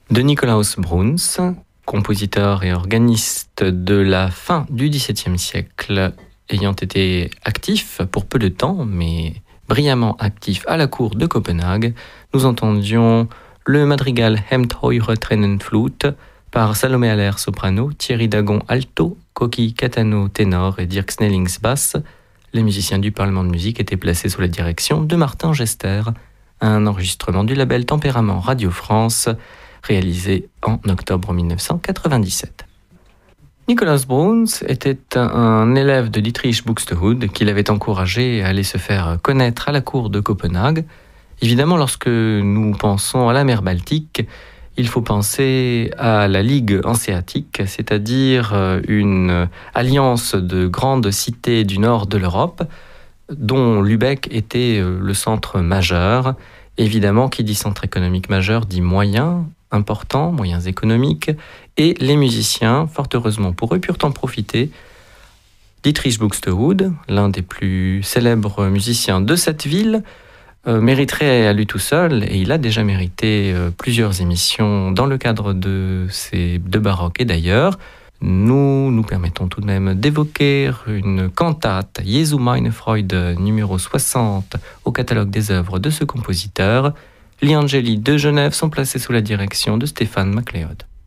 de Nikolaus Bruns, compositeur et organiste de la fin du XVIIe siècle, ayant été actif pour peu de temps, mais brillamment actif à la cour de Copenhague. Nous entendions le madrigal Hemd Eure Tränenflut par Salomé Aller soprano, Thierry Dagon alto, Koki Catano ténor et Dirk Snellings basse. Les musiciens du Parlement de musique étaient placés sous la direction de Martin Gester. Un enregistrement du label Tempérament Radio France, réalisé en octobre 1997. Nikolaus Bruns était un élève de Dietrich Buxtehude qui l'avait encouragé à aller se faire connaître à la cour de Copenhague. Évidemment, lorsque nous pensons à la mer Baltique, il faut penser à la Ligue hanséatique, c'est-à-dire une alliance de grandes cités du nord de l'Europe, dont Lübeck était le centre majeur. Évidemment, qui dit centre économique majeur dit moyens importants, moyens économiques, et les musiciens, fort heureusement pour eux, purent en profiter. Dietrich Buxtehude, l'un des plus célèbres musiciens de cette ville, mériterait à lui tout seul, et il a déjà mérité plusieurs émissions dans le cadre de ces deux baroques et d'ailleurs. Nous permettons tout de même d'évoquer une cantate, Jesu meine Freude, numéro 60, au catalogue des œuvres de ce compositeur. Les Angeli de Genève sont placés sous la direction de Stéphane MacLeod.